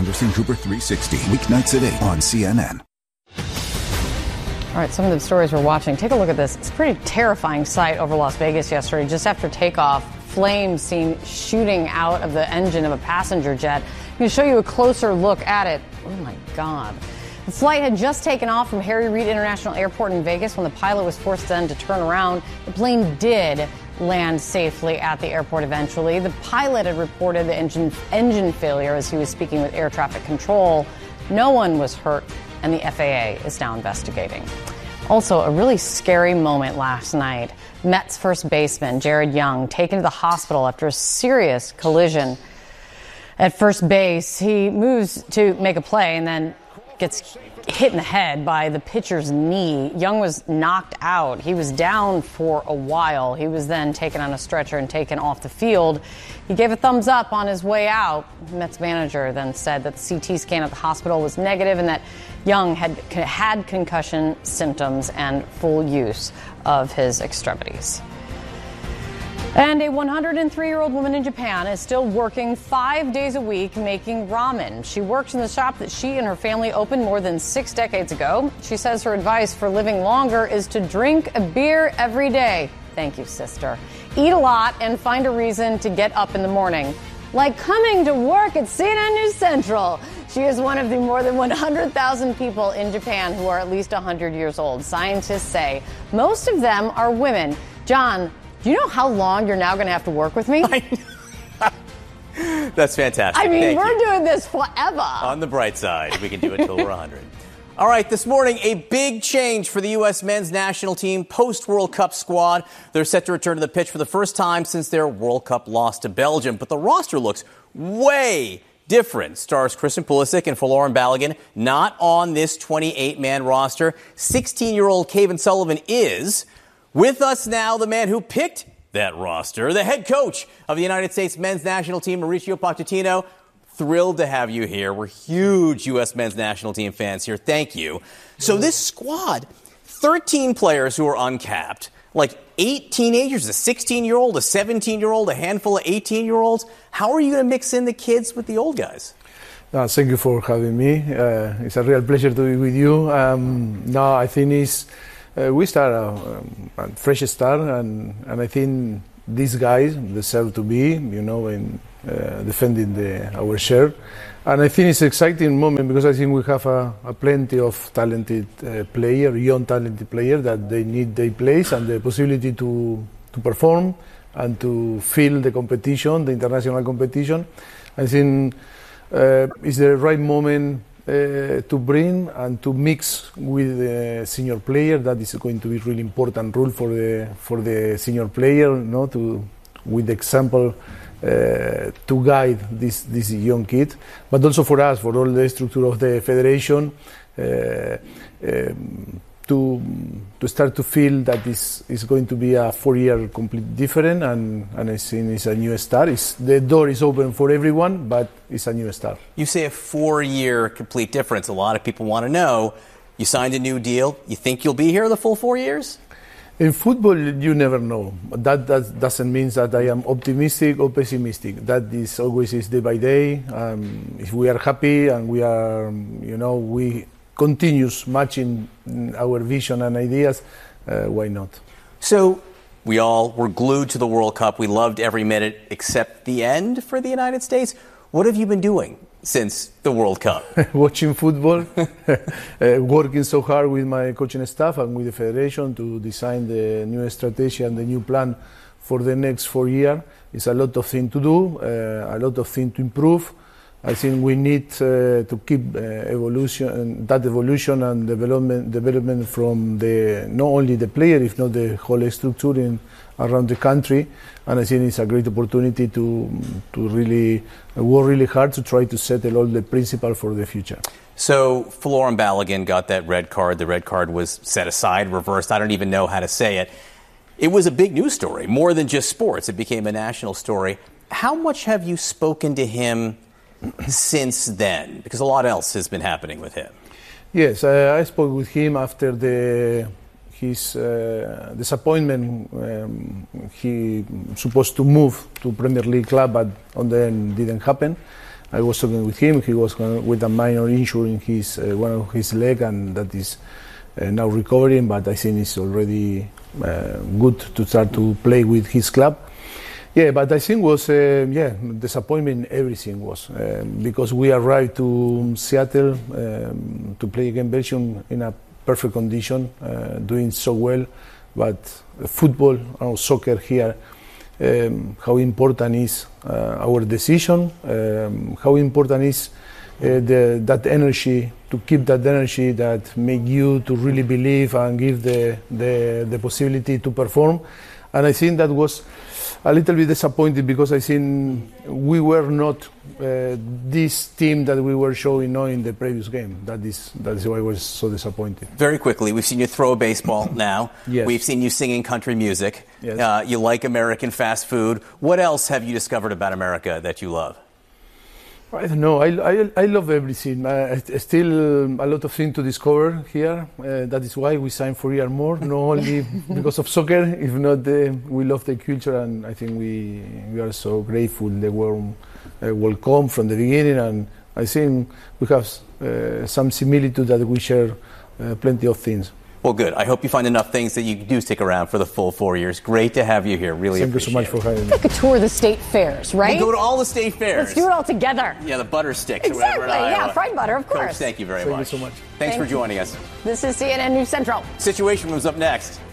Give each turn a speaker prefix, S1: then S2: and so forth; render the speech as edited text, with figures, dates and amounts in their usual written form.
S1: Anderson Cooper 360. Weeknights at 8 on CNN.
S2: All right, some of the stories we're watching. Take a look at this. It's a pretty terrifying sight over Las Vegas yesterday. Just after takeoff, flames seen shooting out of the engine of a passenger jet. I'm going to show you a closer look at it. Oh, my God. The flight had just taken off from Harry Reid International Airport in Vegas when the pilot was forced then to turn around. The plane did land safely at the airport eventually. The pilot had reported the engine failure as he was speaking with air traffic control. No one was hurt, and the FAA is now investigating. Also, a really scary moment last night. Mets first baseman Jared Young taken to the hospital after a serious collision at first base. He moves to make a play and then gets hit in the head by the pitcher's knee. Young was knocked out. He was down for a while. He was then taken on a stretcher and taken off the field. He gave a thumbs up on his way out. Mets manager then said that the CT scan at the hospital was negative and that Young had concussion symptoms and full use of his extremities. And a 103-year-old woman in Japan is still working 5 days a week making ramen. She works in the shop that she and her family opened more than 6 decades ago. She says her advice for living longer is to drink a beer every day. Thank you, sister. Eat a lot and find a reason to get up in the morning. Like coming to work at CNN News Central. She is one of the more than 100,000 people in Japan who are at least 100 years old. Scientists say most of them are women. John, do you know how long you're now going to have to work with me?
S3: That's fantastic.
S2: I mean, we're doing this forever.
S3: On the bright side, we can do it till we're 100. All right, this morning, a big change for the U.S. men's national team post-World Cup squad. They're set to return to the pitch for the first time since their World Cup loss to Belgium. But the roster looks way different. Stars Christian Pulisic and Folarin Balogun not on this 28-man roster. 16-year-old Kevin Sullivan is. With us now, the man who picked that roster, the head coach of the United States men's national team, Mauricio Pochettino. Thrilled to have you here. We're huge U.S. men's national team fans here. Thank you. So this squad, 13 players who are uncapped, like 8 teenagers, a 16-year-old, a 17-year-old, a handful of 18-year-olds. How are you going to mix in the kids with the old guys?
S4: Thank you for having me. It's a real pleasure to be with you. I think we start a fresh start, and I think these guys deserve to be, in defending our shirt. And I think it's an exciting moment because I think we have a plenty of talented young talented players that they need their place and the possibility to perform and to feel the competition, the international competition. I think it's the right moment to bring and to mix with the senior player. That is going to be really important role for the senior player, with the example to guide this young kid, but also for us, for all the structure of the federation, to start to feel that this is going to be a 4-year complete different, and I think it's a new start. The door is open for everyone, but it's a new start.
S3: You say a 4-year complete difference. A lot of people want to know, you signed a new deal. You think you'll be here the full 4 years?
S4: In football, you never know. That doesn't mean that I am optimistic or pessimistic. That is always day by day. If we are happy and we are, we continues matching our vision and ideas, why not?
S3: So we all were glued to the World Cup. We loved every minute except the end for the United States. What have you been doing since the World Cup?
S4: Watching football, working so hard with my coaching staff and with the federation to design the new strategy and the new plan for the next 4 years. It's a lot of things to do, a lot of things to improve. I think we need to keep evolution and development from not only the player, if not the whole structure around the country. And I think it's a great opportunity to really work really hard to try to settle all the principles for the future.
S3: So Folarin Balogun got that red card. The red card was set aside, reversed. I don't even know how to say it. It was a big news story, more than just sports. It became a national story. How much have you spoken to him since then? Because a lot else has been happening with him.
S4: Yes, I spoke with him after his disappointment. He supposed to move to Premier League club, but then didn't happen. I was talking with him. He was with a minor injury in his one of his leg, and that is now recovering. But I think it's already good to start to play with his club. Yeah, but I think was disappointment. Everything was because we arrived to Seattle to play against Belgium in a perfect condition, doing so well. But football or soccer here, how important is our decision? How important is that energy, to keep that energy that make you to really believe and give the possibility to perform? And I think that was a little bit disappointed because I think we were not this team that we were showing in the previous game. That is why I was so disappointed.
S3: Very quickly, we've seen you throw a baseball now.
S4: Yes.
S3: We've seen you singing country music.
S4: Yes.
S3: You like American fast food. What else have you discovered about America that you love?
S4: I don't know. I love everything. Still a lot of things to discover here. That is why we signed for a year more, not only because of soccer. If not, we love the culture, and I think we are so grateful. They were welcome from the beginning, and I think we have some similitude that we share plenty of things.
S3: Well, good. I hope you find enough things that you do stick around for the full 4 years. Great to have you here. Really
S4: Thank you so much for having me.
S2: Take a tour of the state fairs, right?
S3: We'll go to all the state fairs.
S2: Let's do it all together.
S3: Yeah, the butter sticks
S2: Exactly.
S3: or whatever in Iowa.
S2: Yeah, fried butter, of course.
S3: Coach, thank you very
S4: Thank
S3: much.
S4: you so much.
S3: Thanks for joining us.
S2: This is CNN News Central.
S3: Situation Room's up next.